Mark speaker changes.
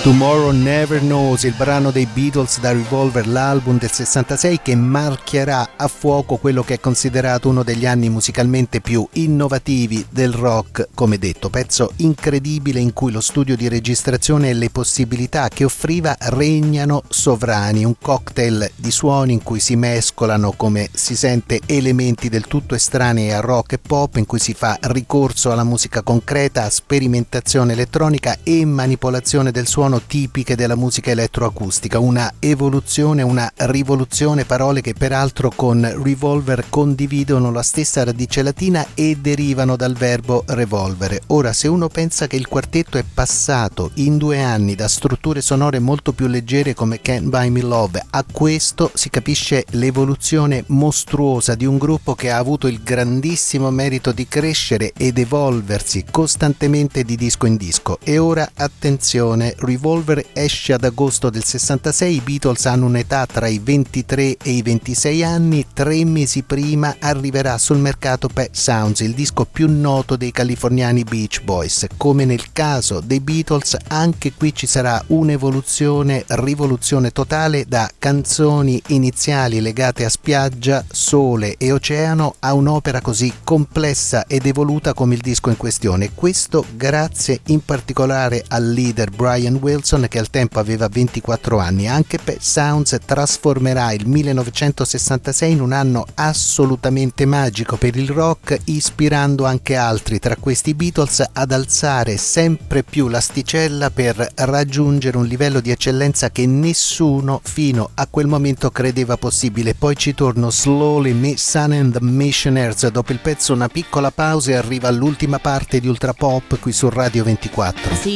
Speaker 1: Tomorrow Never Knows, il brano dei Beatles da Revolver, l'album del 66 che marchierà a fuoco quello che è considerato uno degli anni musicalmente più innovativi del rock, come detto, pezzo incredibile in cui lo studio di registrazione e le possibilità che offriva regnano sovrani, un cocktail di suoni in cui si mescolano, come si sente, elementi del tutto estranei a rock e pop, in cui si fa ricorso alla musica concreta, a sperimentazione elettronica e manipolazione del suono tipiche della musica elettroacustica, una evoluzione, una rivoluzione, parole che peraltro con Revolver condividono la stessa radice latina e derivano dal verbo revolvere. Ora, se uno pensa che il quartetto è passato in 2 anni da strutture sonore molto più leggere come Can't Buy Me Love a questo, si capisce l'evoluzione mostruosa di un gruppo che ha avuto il grandissimo merito di crescere ed evolversi costantemente di disco in disco. E ora, attenzione, Revolver esce ad agosto del 66, i Beatles hanno un'età tra i 23 e i 26 anni, 3 mesi prima arriverà sul mercato Pet Sounds, il disco più noto dei californiani Beach Boys. Come nel caso dei Beatles, anche qui ci sarà un'evoluzione, rivoluzione totale, da canzoni iniziali legate a spiaggia, sole e oceano a un'opera così complessa ed evoluta come il disco in questione. Questo grazie in particolare al leader Brian Wilson, che al tempo aveva 24 anni. Anche Pet Sounds trasformerà il 1966 in un anno assolutamente magico per il rock, ispirando anche altri, tra questi i Beatles, ad alzare sempre più l'asticella per raggiungere un livello di eccellenza che nessuno fino a quel momento credeva possibile. Poi ci torno, Slowly, Miss Sun and the Missionaries. Dopo il pezzo una piccola pausa e arriva l'ultima parte di Ultra Pop qui su Radio 24.